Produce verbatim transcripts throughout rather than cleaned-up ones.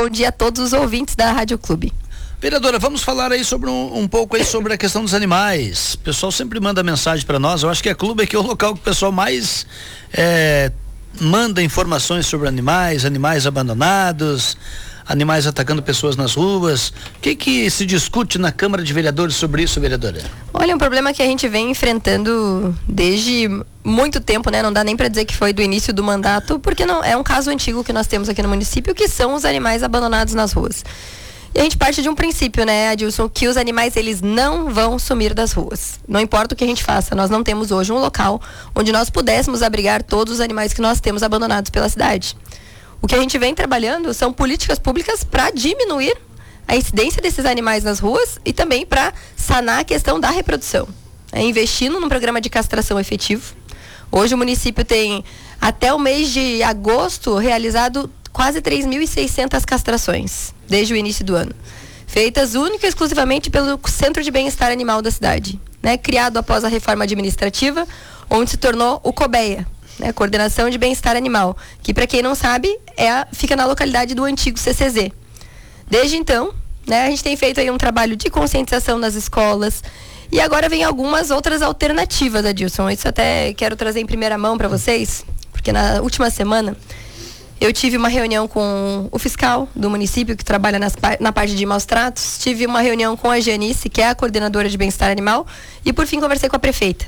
bom dia a todos os ouvintes da Rádio Clube. Vereadora, vamos falar aí sobre um, um pouco aí sobre a questão dos animais. O pessoal sempre manda mensagem para nós. Eu acho que a Clube aqui é o local que o pessoal mais é, manda informações sobre animais, animais abandonados, animais atacando pessoas nas ruas. O que que se discute na Câmara de Vereadores sobre isso, vereadora? Olha, um problema que a gente vem enfrentando desde muito tempo, né? Não dá nem para dizer que foi do início do mandato, porque não é um caso antigo que nós temos aqui no município, que são os animais abandonados nas ruas. E a gente parte de um princípio, né, Adilson, que os animais, eles não vão sumir das ruas. Não importa o que a gente faça, nós não temos hoje um local onde nós pudéssemos abrigar todos os animais que nós temos abandonados pela cidade. O que a gente vem trabalhando são políticas públicas para diminuir a incidência desses animais nas ruas e também para sanar a questão da reprodução. É, investindo num programa de castração efetivo. Hoje o município tem, até o mês de agosto, realizado quase três mil e seiscentas castrações, desde o início do ano. Feitas única e exclusivamente pelo Centro de Bem-Estar Animal da cidade, né? Criado após a reforma administrativa, onde se tornou o COBEA, né? Coordenação de Bem-Estar Animal, que, para quem não sabe, é a, fica na localidade do antigo C C Z. Desde então, né, a gente tem feito aí um trabalho de conscientização nas escolas, e agora vem algumas outras alternativas, Adilson. Isso até quero trazer em primeira mão para vocês, porque na última semana eu tive uma reunião com o fiscal do município, que trabalha nas, na parte de maus tratos. Tive uma reunião com a Janice, que é a coordenadora de bem-estar animal. E, por fim, conversei com a prefeita.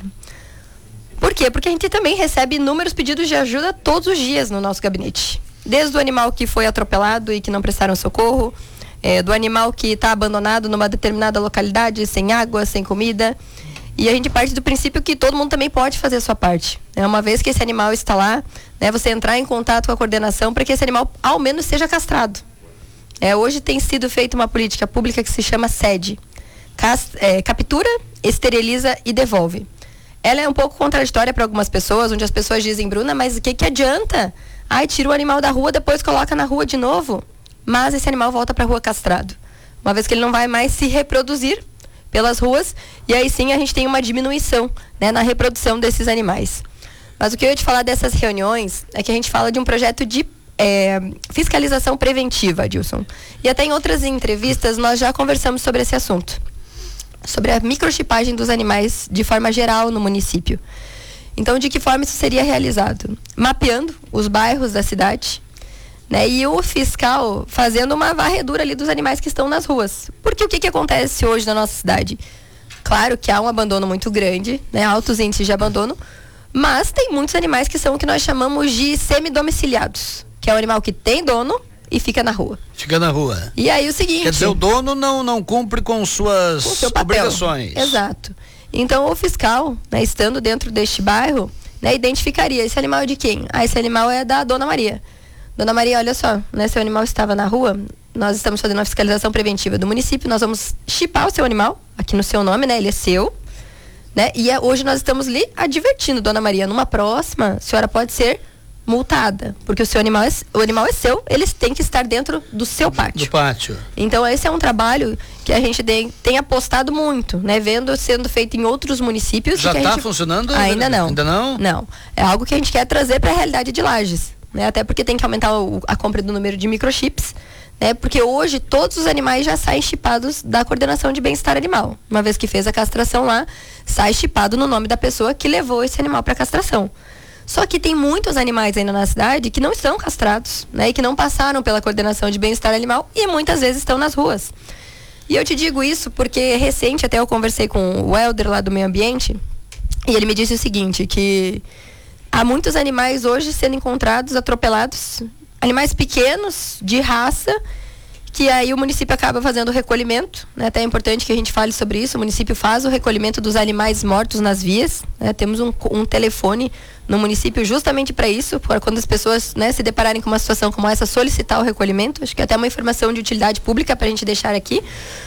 Por quê? Porque a gente também recebe inúmeros pedidos de ajuda todos os dias no nosso gabinete. Desde o animal que foi atropelado e que não prestaram socorro, é, do animal que está abandonado numa determinada localidade, sem água, sem comida. E a gente parte do princípio que todo mundo também pode fazer a sua parte. É, uma vez que esse animal está lá, né, você entrar em contato com a coordenação para que esse animal ao menos seja castrado. É, hoje tem sido feita uma política pública que se chama SED. Cast, é, captura, esteriliza e devolve. Ela é um pouco contraditória para algumas pessoas, onde as pessoas dizem, Bruna, mas o que, que adianta? Ai, tira o animal da rua, depois coloca na rua de novo. Mas esse animal volta para a rua castrado. Uma vez que ele não vai mais se reproduzir pelas ruas, e aí sim a gente tem uma diminuição, né, na reprodução desses animais. Mas o que eu ia te falar dessas reuniões é que a gente fala de um projeto de é, fiscalização preventiva, Adilson. E até em outras entrevistas nós já conversamos sobre esse assunto, sobre a microchipagem dos animais de forma geral no município. Então, de que forma isso seria realizado? Mapeando os bairros da cidade, né, e o fiscal fazendo uma varredura ali dos animais que estão nas ruas. Porque o que, que acontece hoje na nossa cidade? Claro que há um abandono muito grande, né, altos índices de abandono, mas tem muitos animais que são o que nós chamamos de semidomiciliados, que é o animal que tem dono e fica na rua. Fica na rua. E aí o seguinte... Quer dizer, o dono não, não cumpre com suas com seu papel. Obrigações. Exato. Então o fiscal, né, estando dentro deste bairro, né, identificaria esse animal é de quem? Ah, esse animal é da Dona Maria. Dona Maria, olha só, né, seu animal estava na rua, nós estamos fazendo uma fiscalização preventiva do município, nós vamos chipar o seu animal, aqui no seu nome, né, ele é seu, né, e é, hoje nós estamos lhe advertindo, Dona Maria, numa próxima, a senhora pode ser multada, porque o seu animal é, o animal é seu, eles têm que estar dentro do seu pátio. Do pátio. Então esse é um trabalho que a gente tem, tem apostado muito, né, vendo sendo feito em outros municípios. Já está gente... funcionando? Ainda não. Ainda não? Não. É algo que a gente quer trazer para a realidade de Lages, né, até porque tem que aumentar o, a compra do número de microchips, né, porque hoje todos os animais já saem chipados da coordenação de bem-estar animal. Uma vez que fez a castração lá, sai chipado no nome da pessoa que levou esse animal para castração. Só que tem muitos animais ainda na cidade que não estão castrados, né, e que não passaram pela coordenação de bem-estar animal e muitas vezes estão nas ruas. E eu te digo isso porque recente até eu conversei com o Helder lá do meio ambiente e ele me disse o seguinte, que há muitos animais hoje sendo encontrados atropelados, animais pequenos, de raça, que aí o município acaba fazendo o recolhimento, né? Até é importante que a gente fale sobre isso, o município faz o recolhimento dos animais mortos nas vias, né? Temos um, um telefone no município justamente para isso, para quando as pessoas, né, se depararem com uma situação como essa, solicitar o recolhimento. Acho que é até uma informação de utilidade pública para a gente deixar aqui,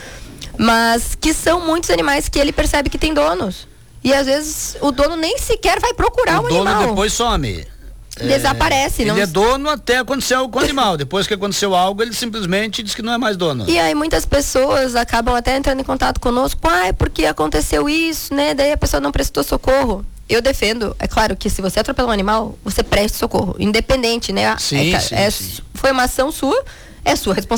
mas que são muitos animais que ele percebe que tem donos, e às vezes o dono nem sequer vai procurar o, o animal. O dono depois some. Desaparece. É, ele não... é dono até acontecer algo com o animal. Depois que aconteceu algo, ele simplesmente diz que não é mais dono. E aí muitas pessoas acabam até entrando em contato conosco, ah, é porque aconteceu isso, né? Daí a pessoa não prestou socorro. Eu defendo, é claro que se você atropelar um animal, você preste socorro, independente, né? Sim, é, sim, é, sim. Foi uma ação sua, é sua responsabilidade.